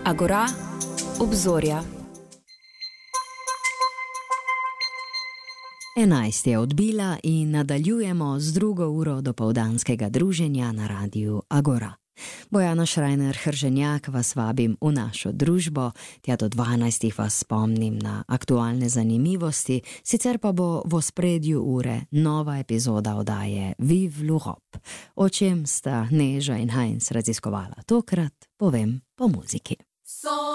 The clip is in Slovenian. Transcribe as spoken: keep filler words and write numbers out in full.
Agora, obzorja. Enajst je odbila in nadaljujemo z drugo uro dopoldanskega druženja na radiu Agora. Bojana Šrajner-Hrženjak vas vabim v našo družbo, tja do dvanajstih vas spomnim na aktualne zanimivosti, sicer pa bo v ospredju ure nova epizoda oddaje Vive l'Europe. O čem sta Neža in Heinz raziskovala tokrat, povem po muziki.